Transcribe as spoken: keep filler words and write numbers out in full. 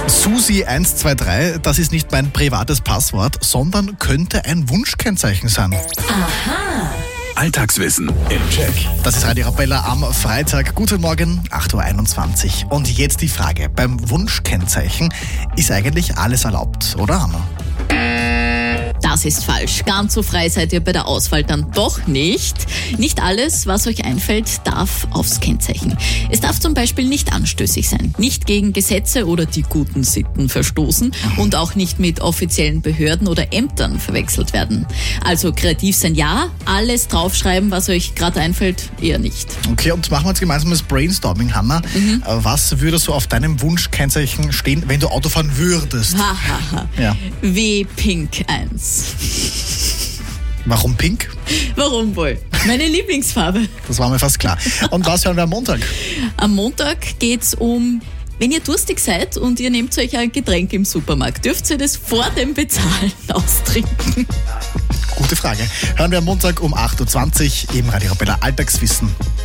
Susi eins zwei drei, das ist nicht mein privates Passwort, sondern könnte ein Wunschkennzeichen sein. Aha. Alltagswissen im Check. Das ist Radio Arabella am Freitag. Guten Morgen, acht Uhr einundzwanzig. Und jetzt die Frage, beim Wunschkennzeichen ist eigentlich alles erlaubt, oder Anna? Das ist falsch. Ganz so frei seid ihr bei der Auswahl dann doch nicht. Nicht alles, was euch einfällt, darf aufs Kennzeichen. Es darf zum Beispiel nicht anstößig sein, nicht gegen Gesetze oder die guten Sitten verstoßen und auch nicht mit offiziellen Behörden oder Ämtern verwechselt werden. Also kreativ sein ja, alles draufschreiben, was euch gerade einfällt, eher nicht. Okay, und machen wir jetzt gemeinsames Brainstorming, Hanna. Mhm. Was würde so auf deinem Wunschkennzeichen stehen, wenn du Auto fahren würdest? Hahaha. Ja. W Pink eins. Warum pink? Warum wohl? Meine Lieblingsfarbe. Das war mir fast klar. Und was hören wir am Montag? Am Montag geht's um, wenn ihr durstig seid und ihr nehmt euch ein Getränk im Supermarkt, dürft ihr das vor dem Bezahlen austrinken? Gute Frage. Hören wir am Montag um acht Uhr zwanzig im Radio Arabella Alltagswissen.